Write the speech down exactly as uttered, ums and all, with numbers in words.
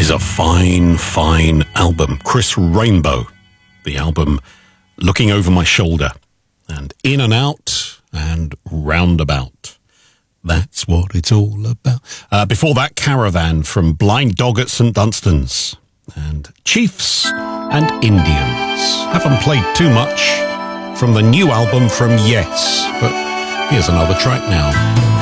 is a fine, fine album. Chris Rainbow, the album Looking Over My Shoulder, and In and Out and Roundabout. That's what it's all about. Uh, before that, Caravan from Blind Dog at St Dunstan's, and Chiefs and Indians. Haven't played too much from the new album from Yes, but here's another track now.